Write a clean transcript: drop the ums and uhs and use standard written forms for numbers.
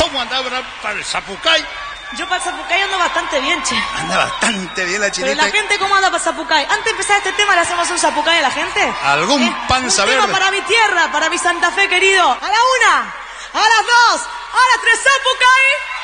¿Cómo andaba para el Zapucay? Yo para el Zapucay ando bastante bien, che. Anda bastante bien la Chinita. Pero la gente, ¿cómo anda para el Zapucay? Antes de empezar este tema, ¿le hacemos un Zapucay a la gente? ¿Algún panza un verde? tema para mi tierra, para mi Santa Fe querido. A la 1, a las 2, a las 3, Zapucay.